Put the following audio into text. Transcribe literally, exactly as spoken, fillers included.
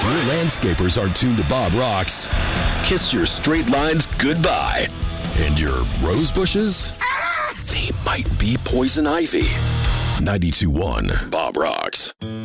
your landscapers are tuned to Bob Rocks, kiss your straight lines goodbye. And your rose bushes? They might be poison ivy. ninety-two point one Bob Rocks.